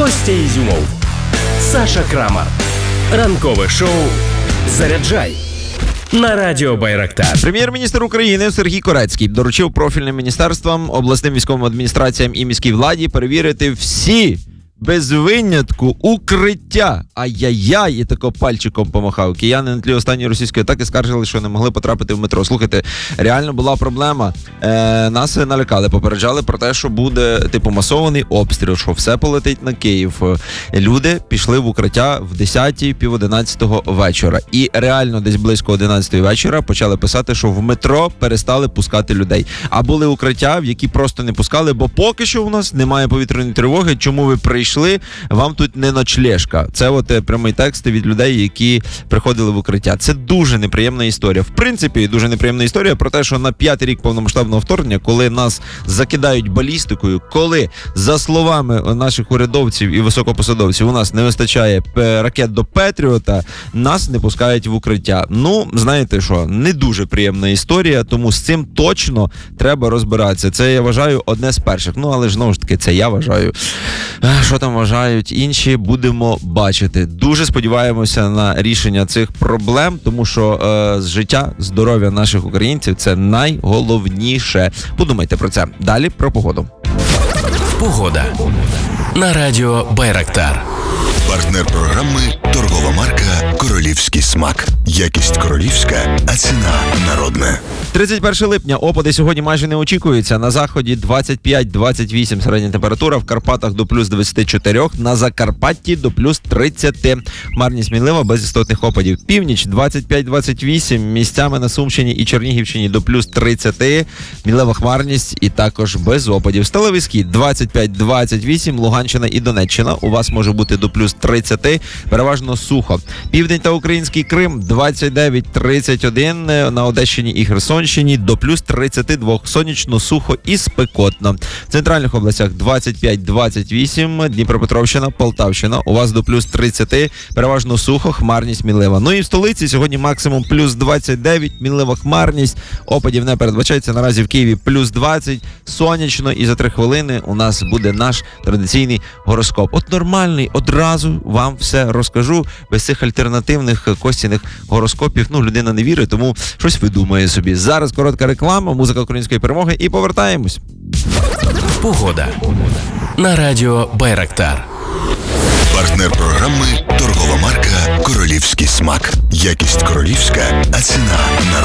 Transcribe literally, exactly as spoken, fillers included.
Костя Ізюмов, Саша Крамар. Ранкове шоу «Заряджай» на радіо Байрактар. Прем'єр-міністр України Сергій Корецький доручив профільним міністерствам, обласним військовим адміністраціям і міській владі перевірити всі, без винятку, укриття. Ай-яй-яй, і тако пальчиком помахав. Кияни на тлі останньої російської атаки скаржили, що не могли потрапити в метро. Слухайте, реально була проблема. Е, нас налякали, попереджали про те, що буде типу масований обстріл, що все полетить на Київ. Люди пішли в укриття в десятій, пів одинадцятого вечора. І реально десь близько одинадцятої вечора почали писати, що в метро перестали пускати людей. А були укриття, в які просто не пускали, бо поки що у нас немає повітряної тривоги. Чому ви прийшли? Вам тут не ночлежка. Це от е, прямий текст від людей, які приходили в укриття. Це дуже неприємна історія. В принципі, дуже неприємна історія про те, що на п'ятий рік повномасштабного вторгнення, коли нас закидають балістикою, коли, за словами наших урядовців і високопосадовців, у нас не вистачає ракет до Петріота, нас не пускають в укриття. Ну, знаєте що, не дуже приємна історія, тому з цим точно треба розбиратися. Це, я вважаю, одне з перших. Ну, але ж, знову ж таки, це я вважаю. Що там вважають інші, будемо бачити. Дуже сподіваємося на рішення цих проблем, тому що е, життя, здоров'я наших українців – це найголовніше. Подумайте про це. Далі про погоду. Погода на радіо Байрактар. Партнер програми – торгова марка «Королівський смак». Якість королівська, а ціна народна. тридцять перше липня. Опади сьогодні майже не очікуються. На заході двадцять п'ять - двадцять вісім середня температура, в Карпатах до плюс двадцять чотири, на Закарпатті до плюс тридцять. Хмарність мінлива, без істотних опадів. Північ двадцять п'ять - двадцять вісім, місцями на Сумщині і Чернігівщині до плюс тридцять. Мінлива хмарність і також без опадів. Сталевий Схід двадцять п'ять - двадцять вісім, Луганщина і Донеччина. У вас може бути до плюс тридцять, переважно сухо. Південь та Український Крим двадцять дев'ять - тридцять один, на Одещині і Херсонщині до плюс тридцять два, сонячно, сухо і спекотно. В центральних областях двадцять п'ять - двадцять вісім, Дніпропетровщина, Полтавщина, у вас до плюс тридцять, переважно сухо, хмарність мінлива. Ну і в столиці сьогодні максимум плюс двадцять дев'ять, мінлива хмарність, опадів не передбачається, наразі в Києві плюс двадцять, сонячно, і за три хвилини у нас буде наш традиційний гороскоп. От нормальний, одразу вам все розкажу, без цих альтернативних костяних гороскопів. Ну, людина не вірить, тому щось видумає собі. Зараз коротка реклама, музика української перемоги і повертаємось. Погода на радіо Байрактар. Партнер програми – торгова марка «Королівський смак». Якість королівська, а ціна народна.